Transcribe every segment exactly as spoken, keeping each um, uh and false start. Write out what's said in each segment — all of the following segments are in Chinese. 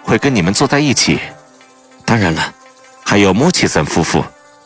会跟你们坐在一起。当然了，还有莫奇森夫妇。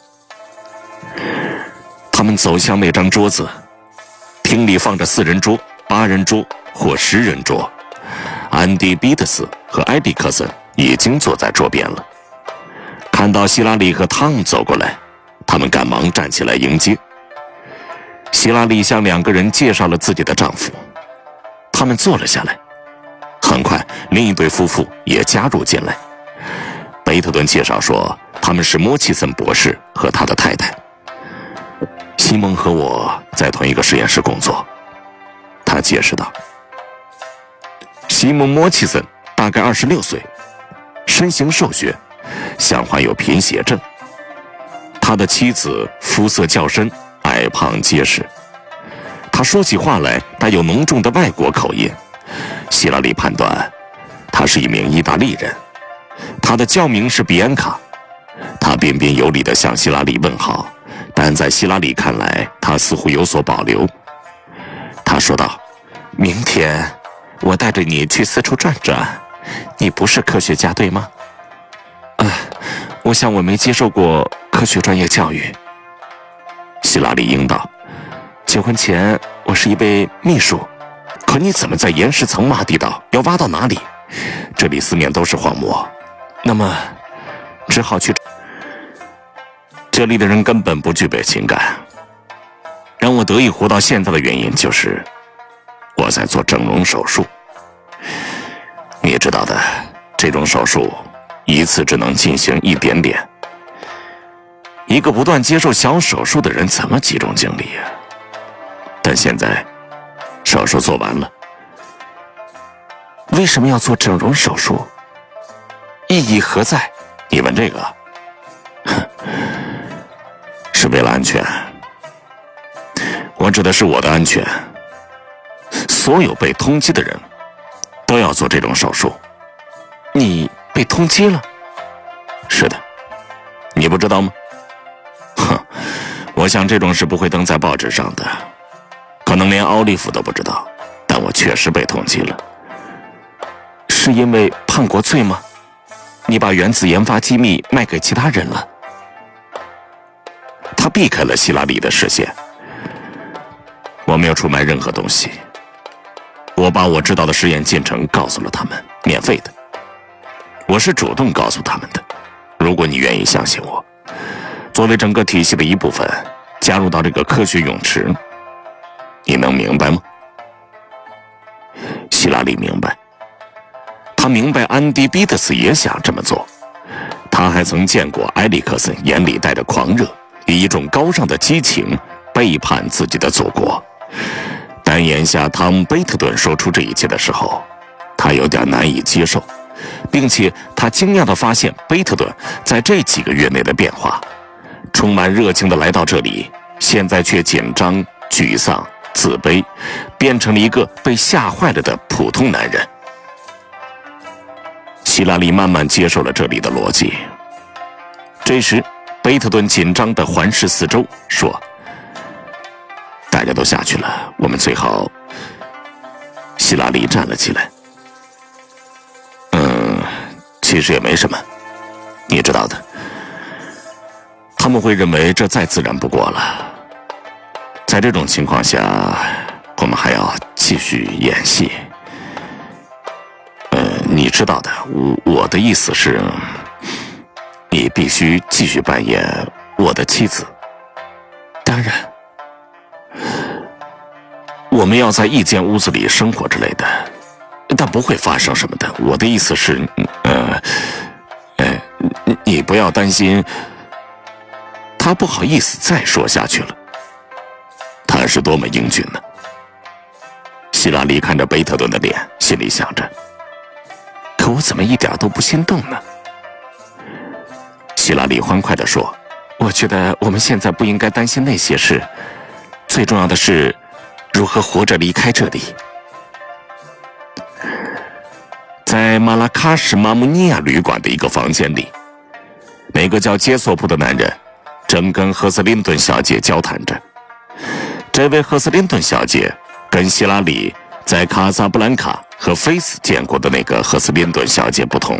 他们走向那张桌子，厅里放着四人桌、八人桌或十人桌。安迪·彼得斯和埃里克森已经坐在桌边了。看到希拉里和汤姆走过来，他们赶忙站起来迎接。希拉里向两个人介绍了自己的丈夫，他们坐了下来。很快，另一对夫妇也加入进来。贝特顿介绍说，他们是莫奇森博士和他的太太。西蒙和我在同一个实验室工作，他解释道。西蒙·莫奇森大概二十六岁，身形瘦削，像患有贫血症。他的妻子肤色较深，矮胖结实。他说起话来带有浓重的外国口音。希拉里判断他是一名意大利人。他的教名是比安卡。他彬彬有礼地向希拉里问好，但在希拉里看来，他似乎有所保留。他说道：“明天我带着你去四处转转。你不是科学家，对吗？”“啊，我想我没接受过科学专业教育。”希拉里应道。“结婚前我是一位秘书。可你怎么在岩石层挖地道？要挖到哪里？这里四面都是荒漠。那么只好去……这里的人根本不具备情感。让我得以活到现在的原因就是我在做整容手术。你知道的，这种手术一次只能进行一点点。一个不断接受小手术的人怎么集中精力呀？但现在手术做完了。为什么要做整容手术？意义何在？你问这个？是为了安全。我指的是我的安全。所有被通缉的人都要做这种手术。你被通缉了？是的。你不知道吗？哼，我想这种事不会登在报纸上的，可能连奥利弗都不知道，但我确实被通缉了。是因为叛国罪吗？你把原子研发机密卖给其他人了？他避开了希拉里的视线。我没有出卖任何东西，我把我知道的实验进程告诉了他们，免费的。我是主动告诉他们的。如果你愿意相信我，作为整个体系的一部分，加入到这个科学泳池，你能明白吗？希拉里明白。他明白安迪·彼得斯也想这么做。他还曾见过埃里克森眼里带着狂热，以一种高尚的激情背叛自己的祖国。但眼下汤姆·贝特顿说出这一切的时候，他有点难以接受，并且他惊讶地发现贝特顿在这几个月内的变化，充满热情地来到这里，现在却紧张、沮丧、自卑，变成了一个被吓坏了的普通男人。希拉里慢慢接受了这里的逻辑。这时贝特顿紧张地环视四周，说：“大家都下去了，我们最好……”希拉里站了起来。“嗯，其实也没什么，你知道的。他们会认为这再自然不过了。在这种情况下，我们还要继续演戏。呃，你知道的，我我的意思是，你必须继续扮演我的妻子。当然，我们要在一间屋子里生活之类的，但不会发生什么的。我的意思是，呃，呃，你不要担心。”他不好意思再说下去了。他是多么英俊呢！希拉里看着贝特顿的脸，心里想着，可我怎么一点都不心动呢？希拉里欢快地说：“我觉得我们现在不应该担心那些事，最重要的是如何活着离开这里。”在马拉喀什马穆尼亚旅馆的一个房间里，那个叫杰索普的男人正跟赫斯林顿小姐交谈着。这位赫斯林顿小姐跟希拉里在卡萨布兰卡和菲斯见过的那个赫斯林顿小姐不同。